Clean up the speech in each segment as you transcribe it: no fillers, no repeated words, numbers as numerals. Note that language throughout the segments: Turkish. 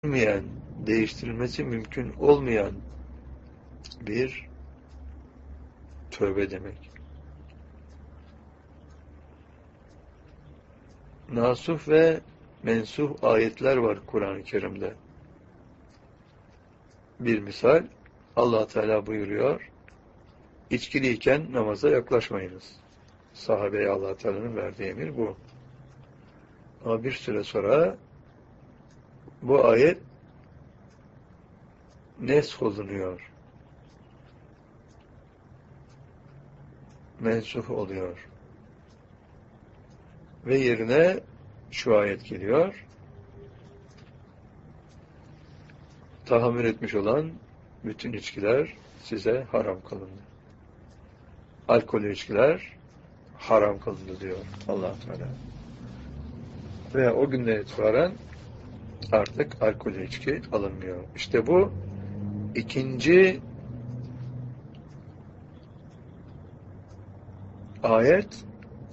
olmayan, değiştirilmesi mümkün olmayan bir tövbe demek. Nasuh ve mensuh ayetler var Kur'an-ı Kerim'de. Bir misal, Allah Teala buyuruyor, içkiliyken namaza yaklaşmayınız. Sahabeye Allah Teala'nın verdiği emir bu. Ama bir süre sonra bu ayet nesh olunuyor. Mensuh oluyor. Ve yerine şu ayet geliyor. Tahammül etmiş olan bütün içkiler size haram kılındı. Alkollü içkiler haram kılındı diyor Allah Teala. Ve o günden itibaren artık alkollü içki alınmıyor. İşte bu ikinci ayet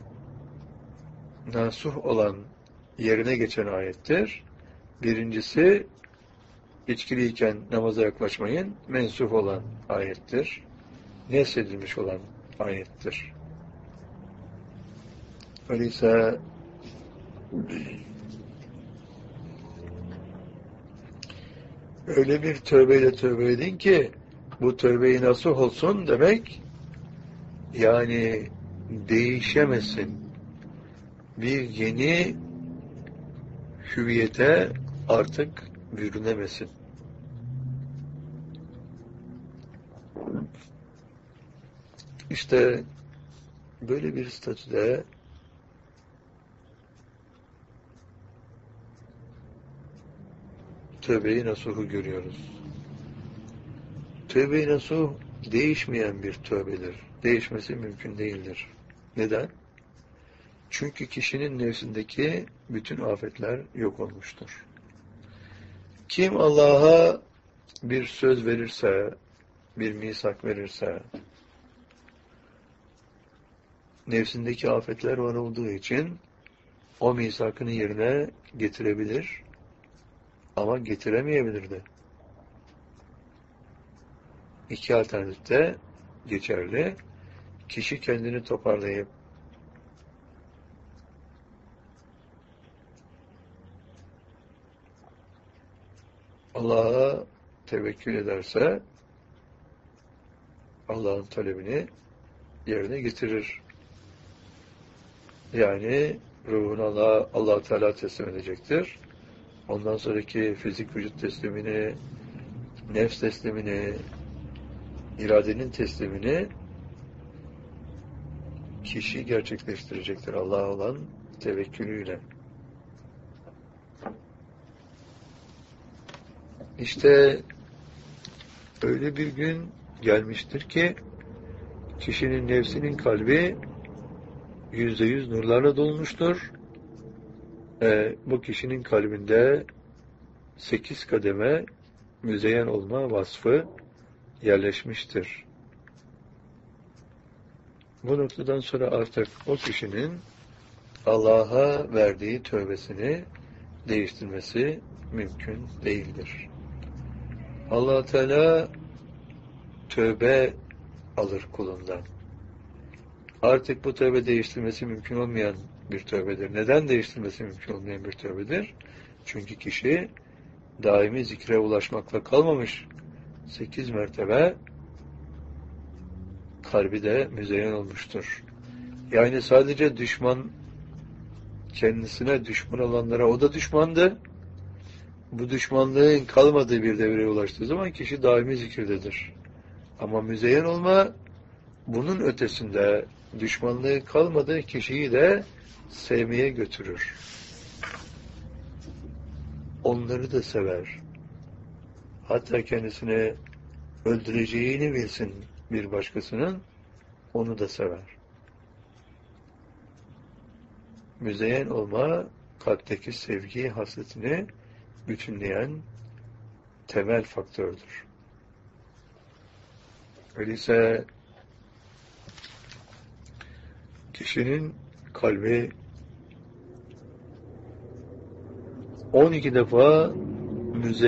nasuh olan yerine geçen ayettir. Birincisi içkiliyken namaza yaklaşmayın mensuh olan ayettir. Nesedilmiş olan ayettir. Öyleyse öyle bir tövbeyle tövbe edin ki bu tövbeyi nasuh olsun demek yani değişemesin. Bir yeni hüviyete artık bürünemesin. İşte böyle bir statüde tövbe-i nasuhu görüyoruz. Tövbe-i nasuh değişmeyen bir tövbedir. Değişmesi mümkün değildir. Neden? Çünkü kişinin nefsindeki bütün afetler yok olmuştur. Kim Allah'a bir söz verirse, bir misak verirse, nefsindeki afetler var olduğu için o misakını yerine getirebilir ama getiremeyebilir de. İki alternatif de geçerli. Kişi kendini toparlayıp Allah'a tevekkül ederse Allah'ın talebini yerine getirir. Yani ruhunu Allah Teala teslim edecektir. Ondan sonraki fizik vücut teslimini, nefs teslimini, iradenin teslimini kişi gerçekleştirecektir Allah'a olan tevekkülüyle. İşte öyle bir gün gelmiştir ki kişinin nefsinin kalbi %100 nurlarla dolmuştur. Bu kişinin kalbinde 8 kademe müzeyyen olma vasfı yerleşmiştir. Bu noktadan sonra artık o kişinin Allah'a verdiği tövbesini değiştirmesi mümkün değildir. Allah Teala tövbe alır kulundan. Artık bu tövbe değiştirmesi mümkün olmayan bir tövbedir. Neden değiştirmesi mümkün olmayan bir tövbedir? Çünkü kişi daimi zikre ulaşmakla kalmamış. 8 mertebe kalbi de müzeyyen olmuştur. Yani sadece düşman kendisine düşman olanlara o da düşmandı. Bu düşmanlığın kalmadığı bir devreye ulaştığı zaman kişi daimi zikirdedir. Ama müzeyyen olma bunun ötesinde düşmanlığı kalmadığı kişiyi de sevmeye götürür. Onları da sever. Hatta kendisini öldüreceğini bilsin bir başkasının, onu da sever. Müzeyyen olma, kalpteki sevgi hasretini bütünleyen temel faktördür. Öyleyse kişinin kalbi 12 defa müze